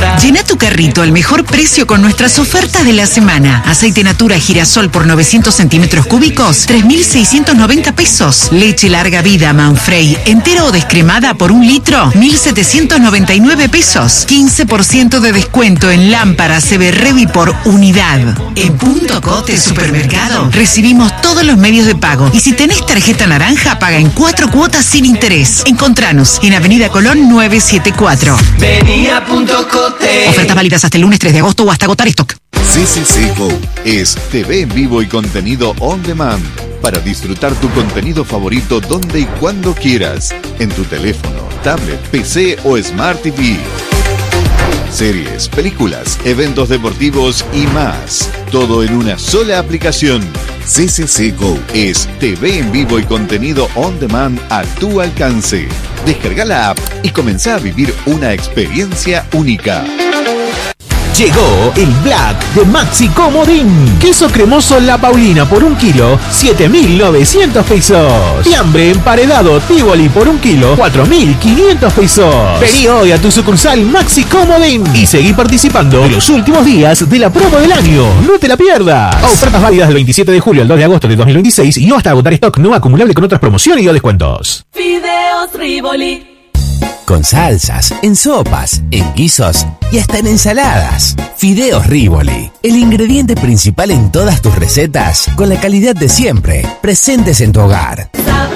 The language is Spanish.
compra. Llena tu carrito al mejor precio con nuestras ofertas de la semana. Aceite Natura Girasol por 900 centímetros cúbicos, 3.690 pesos. Leche Larga Vida Manfrey, entera o descremada por 1 litro, 1.799 pesos. 15% de descuento en lámparas Severrevi por unidad. En Punto Cote Supermercado recibimos todos los medios de pago. Y si tenés tarjeta naranja, paga en 4 cuotas sin interés. Encontranos en Avenida Colón 974. Vení a Punto Cote. Ofertas válidas hasta el lunes 3 de agosto o hasta agotar stock. CCC Go es TV en vivo y contenido on demand para disfrutar tu contenido favorito donde y cuando quieras, en tu teléfono, tablet, PC o Smart TV. Series, películas, eventos deportivos y más. Todo en una sola aplicación. CCC Go es TV en vivo y contenido on demand a tu alcance. Descarga la app y comenzá a vivir una experiencia única. Llegó el Black de Maxi Comodín. Queso cremoso La Paulina por 1 kilo, 7.900 pesos. Fiambre emparedado Tivoli por 1 kilo, 4.500 pesos. Vení hoy a tu sucursal Maxi Comodín y seguí participando en los últimos días de la promo del año. No te la pierdas. Ofertas válidas del 27 de julio al 2 de agosto de 2026 y no hasta agotar stock no acumulable con otras promociones y o descuentos. Fideos Rivoli. Con salsas, en sopas, en guisos y hasta en ensaladas. Fideos Rivoli, el ingrediente principal en todas tus recetas, con la calidad de siempre, presentes en tu hogar.